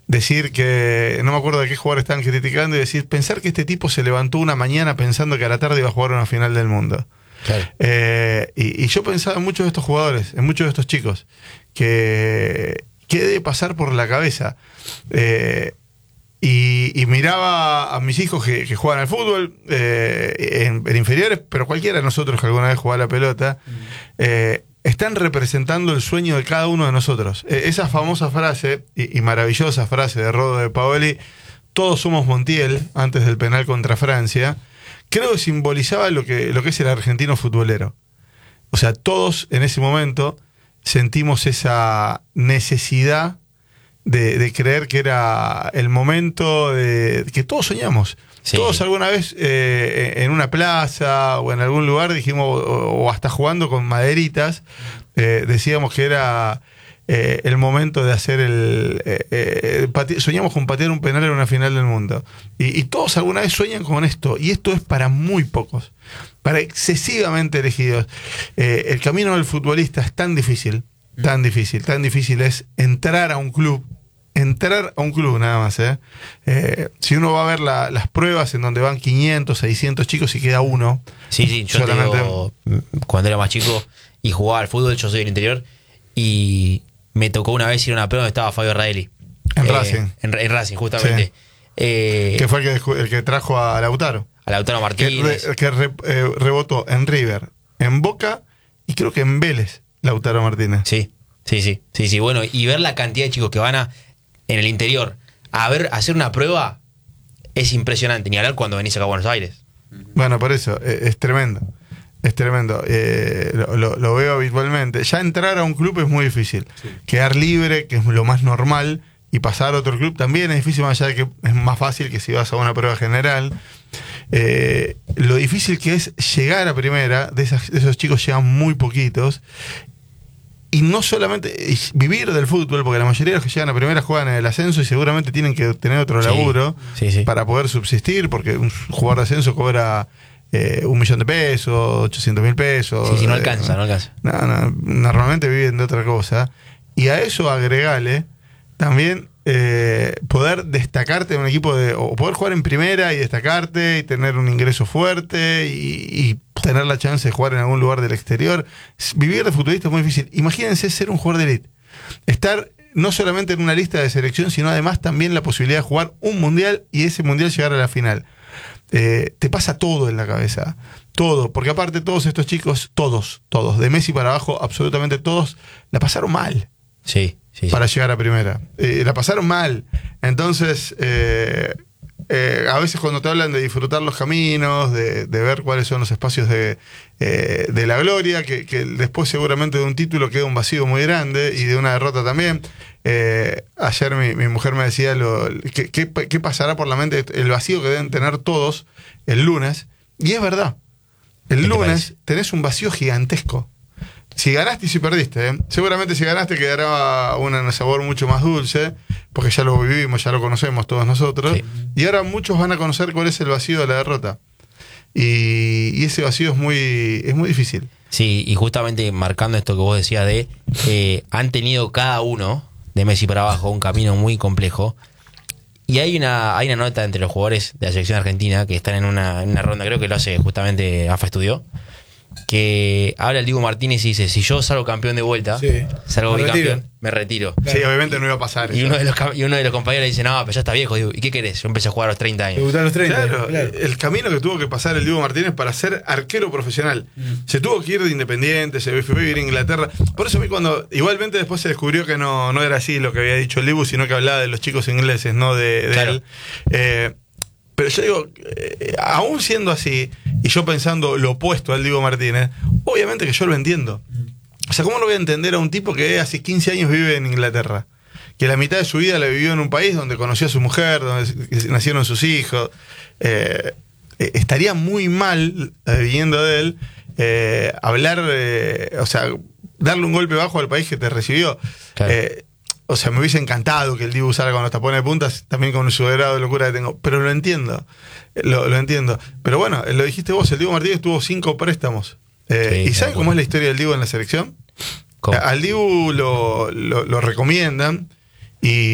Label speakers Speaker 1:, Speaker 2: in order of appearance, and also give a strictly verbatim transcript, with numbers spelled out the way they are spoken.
Speaker 1: decir que, no me acuerdo de qué jugador estaban criticando, y decir, pensar que este tipo se levantó una mañana pensando que a la tarde iba a jugar una final del mundo.
Speaker 2: Claro.
Speaker 1: Eh, y, y yo pensaba en muchos de estos jugadores, en muchos de estos chicos, que qué debe pasar por la cabeza. Eh, y, y miraba a mis hijos que, que juegan al fútbol, eh, en, en inferiores, pero cualquiera de nosotros que alguna vez jugaba a la pelota, eh, están representando el sueño de cada uno de nosotros. Eh, esa famosa frase, y, y maravillosa frase de Rodo de Paoli, todos somos Montiel, antes del penal contra Francia, creo que simbolizaba lo que, lo que es el argentino futbolero. O sea, todos en ese momento sentimos esa necesidad de, de creer que era el momento de que todos soñamos. Sí. Todos alguna vez eh, en una plaza o en algún lugar dijimos, o, o hasta jugando con maderitas, eh, decíamos que era eh, el momento de hacer el... Eh, eh, pate, soñamos con patear un penal en una final del mundo. Y, y todos alguna vez sueñan con esto. Y esto es para muy pocos, para excesivamente elegidos. Eh, el camino del futbolista es tan difícil, tan difícil, tan difícil es entrar a un club. Entrar a un club nada más, ¿eh? Eh, si uno va a ver la, las pruebas en donde van quinientos, seiscientos chicos y queda uno.
Speaker 2: Sí, sí, yo solamente... te digo, cuando era más chico y jugaba al fútbol, yo soy del interior, y me tocó una vez ir a una prueba donde estaba Fabio Radelli.
Speaker 1: En
Speaker 2: eh,
Speaker 1: Racing.
Speaker 2: En, en Racing, justamente. Sí. Eh,
Speaker 1: que fue el que, el que trajo a Lautaro.
Speaker 2: A Lautaro Martínez.
Speaker 1: Que, re, que re, eh, rebotó en River, en Boca y creo que en Vélez, Lautaro Martínez.
Speaker 2: Sí, sí, sí, sí, sí. Bueno, y ver la cantidad de chicos que van a en el interior a ver, a hacer una prueba es impresionante. Ni hablar cuando venís acá a Buenos Aires.
Speaker 1: Bueno, por eso, es, es tremendo. Es tremendo. Eh, lo, lo, lo veo habitualmente. Ya entrar a un club es muy difícil. Sí. Quedar libre, que es lo más normal, y pasar a otro club también es difícil, más allá de que es más fácil que si vas a una prueba general. Eh, lo difícil que es llegar a primera, de, esas, de esos chicos llegan muy poquitos. Y no solamente vivir del fútbol, porque la mayoría de los que llegan a primera juegan en el ascenso y seguramente tienen que tener otro laburo
Speaker 2: sí, sí, sí.
Speaker 1: para poder subsistir, porque un jugador de ascenso cobra eh, un millón de pesos, ochocientos mil pesos.
Speaker 2: Sí, sí, no alcanza, eh, no alcanza.
Speaker 1: No, no, normalmente viven de otra cosa. Y a eso agregale también eh, poder destacarte en un equipo, de, o poder jugar en primera y destacarte y tener un ingreso fuerte y, y tener la chance de jugar en algún lugar del exterior. Vivir de futbolista es muy difícil. Imagínense ser un jugador de élite. Estar no solamente en una lista de selección, sino además también la posibilidad de jugar un mundial y ese mundial llegar a la final. Eh, te pasa todo en la cabeza. Todo. Porque aparte todos estos chicos, todos, todos, de Messi para abajo, absolutamente todos, la pasaron mal.
Speaker 2: Sí. Sí,
Speaker 1: para
Speaker 2: sí.
Speaker 1: llegar a primera. Eh, la pasaron mal. Entonces, eh, eh, a veces cuando te hablan de disfrutar los caminos, de, de ver cuáles son los espacios de, eh, de la gloria, que, que después seguramente de un título queda un vacío muy grande y de una derrota también. Eh, ayer mi, mi mujer me decía lo, que, que, qué pasará por la mente, el vacío que deben tener todos el lunes. Y es verdad. El lunes tenés un vacío gigantesco. Si ganaste y si perdiste, ¿eh? Seguramente si ganaste quedará un sabor mucho más dulce, porque ya lo vivimos, ya lo conocemos todos nosotros. Sí. Y ahora muchos van a conocer cuál es el vacío de la derrota. Y, y ese vacío es muy, es muy difícil.
Speaker 2: Sí, y justamente marcando esto que vos decías de eh, han tenido cada uno, de Messi para abajo, un camino muy complejo. Y hay una, hay una nota entre los jugadores de la selección argentina que están en una, en una ronda, creo que lo hace justamente AFA Estudió, que habla el Diego Martínez y dice, si yo salgo campeón de vuelta, sí, salgo bicampeón, me retiro.
Speaker 1: Sí, obviamente no iba a pasar.
Speaker 2: Y uno, de los, y uno de los compañeros le dice, no, pero ya está viejo. Digo, ¿y qué querés? Yo empecé a jugar a los treinta años.
Speaker 1: A los treinta, claro, claro. El camino que tuvo que pasar el Diego Martínez para ser arquero profesional. Mm. Se tuvo que ir de Independiente, se fue a vivir a Inglaterra. Por eso a mí cuando, igualmente después se descubrió que no, no era así lo que había dicho el Dibu, sino que hablaba de los chicos ingleses, no de, de claro. él. Eh, Pero yo digo, eh, aún siendo así, y yo pensando lo opuesto al Diego Martínez, obviamente que yo lo entiendo. O sea, ¿cómo lo voy a entender a un tipo que hace quince años vive en Inglaterra? Que la mitad de su vida la vivió en un país donde conoció a su mujer, donde nacieron sus hijos. Eh, eh, estaría muy mal, eh, viniendo de él, eh, hablar, eh, o sea, darle un golpe bajo al país que te recibió. Claro. Eh, O sea, me hubiese encantado que el Dibu salga con los tapones de puntas, también con su grado de locura que tengo. Pero lo entiendo, lo, lo entiendo. Pero bueno, lo dijiste vos, el Dibu Martínez tuvo cinco préstamos. Eh, sí, ¿Y saben cómo es la historia del Dibu en la selección? ¿Cómo? Al Dibu lo, lo, lo recomiendan y